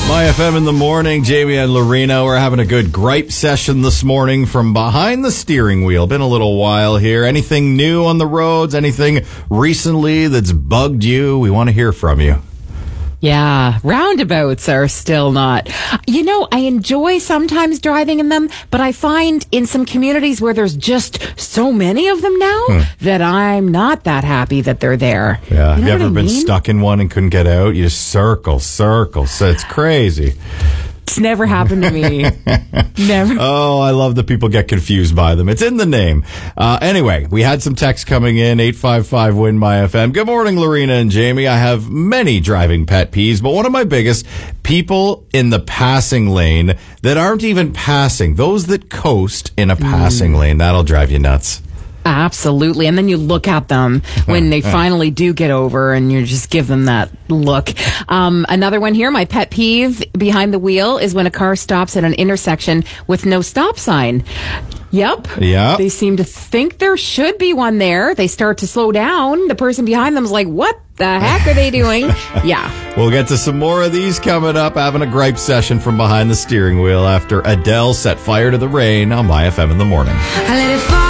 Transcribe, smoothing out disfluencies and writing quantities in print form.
My FM in the morning, Jamie and Lorena. We're having a good gripe session this morning from behind the steering wheel. Been a little while here. Anything new on the roads? Anything recently that's bugged you? We want to hear from you. Yeah, roundabouts are still not. You know, I enjoy sometimes driving in them, but I find in some communities where there's just so many of them now that I'm not that happy that they're there. Yeah. You know Have you ever been mean? stuck in one and couldn't get out? You just circle. So it's crazy. It's never happened to me. Never. Oh, I love that people get confused by them. It's in the name. Anyway, we had some texts coming in, 855-WIN-MY-FM. Good morning, Lorena and Jamie. I have many driving pet peeves, but one of my biggest, people in the passing lane that aren't even passing. Those that coast in a passing lane. That'll drive you nuts. Absolutely. And then you look at them when they finally do get over and you just give them that look. Another one here, my pet peeve behind the wheel is when a car stops at an intersection with no stop sign. Yep. Yeah. They seem to think there should be one there. They start to slow down. The person behind them's like, what the heck are they doing? Yeah. We'll get to some more of these coming up. Having a gripe session from behind the steering wheel after Adele set fire to the rain on My FM in the morning. I let it fall.